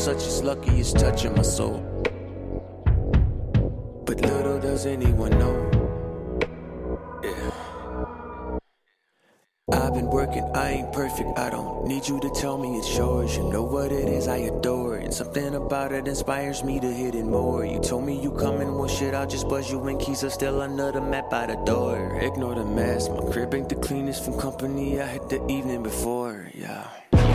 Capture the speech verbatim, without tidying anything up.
such as lucky, it's touching my soul. But little does anyone know, yeah. I've been working, I ain't perfect, I don't need you to tell me it's yours. You know what it is, I adore it, and something about it inspires me to hit it more. You told me you coming, well shit, I'll just buzz you in. Keys are still under the mat by the door. Ignore the mess, my crib ain't the cleanest from company I had the evening before, yeah.